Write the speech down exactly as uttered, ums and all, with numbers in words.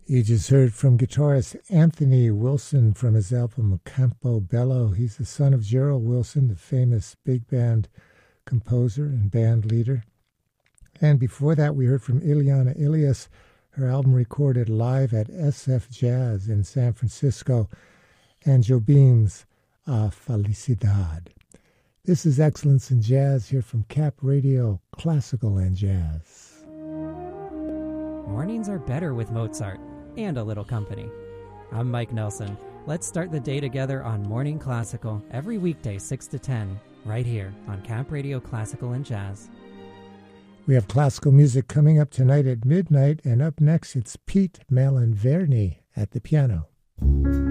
You just heard from guitarist Anthony Wilson from his album Campo Bello. He's the son of Gerald Wilson, the famous big band composer and band leader. And before that, we heard from Ileana Ilias, her album recorded live at S F Jazz in San Francisco, and Jobim's uh, Felicidad. This is Excellence in Jazz here from Cap Radio, Classical and Jazz. Mornings are better with Mozart and a little company. I'm Mike Nelson. Let's start the day together on Morning Classical every weekday six to ten, right here on Cap Radio Classical and Jazz. We have classical music coming up tonight at midnight, and up next it's Pete Malinverni at the piano.